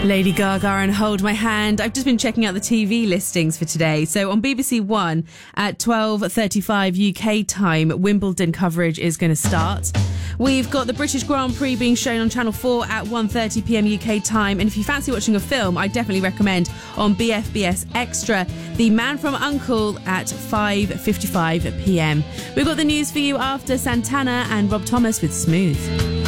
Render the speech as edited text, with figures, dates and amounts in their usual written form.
Lady Gaga and Hold My Hand. I've just been checking out the TV listings for today. So on BBC One at 12:35 UK time, Wimbledon coverage is going to start. We've got the British Grand Prix being shown on Channel 4 at 1:30 PM UK time. And if you fancy watching a film, I definitely recommend on BFBS Extra, The Man from U.N.C.L.E. at 5:55 PM. We've got the news for you after Santana and Rob Thomas with Smooth.